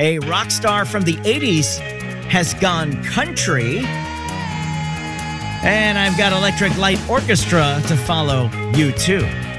A rock star from the 80s has gone country. And I've got Electric Light Orchestra to follow, U2.